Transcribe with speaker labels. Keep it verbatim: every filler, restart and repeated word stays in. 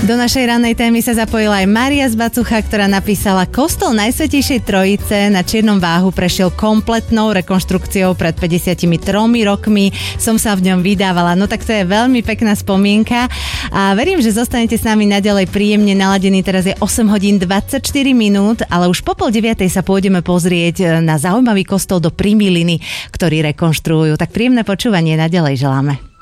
Speaker 1: Do našej rannej témy sa zapojila aj Mária z Bacucha, ktorá napísala: Kostol Najsvätejšej Trojice na Čiernom Váhu prešiel kompletnou rekonštrukciou pred päťdesiatimi tromi rokmi. Som sa v ňom vydávala. No tak to je veľmi pekná spomienka a verím, že zostanete s nami naďalej príjemne naladení. Teraz je osem hodín dvadsaťštyri minút, ale už po pol deviatej sa pôjdeme pozrieť na zaujímavý kostol do Primiliny, ktorý rekonštruujú. Tak príjemné počúvanie naďalej želáme.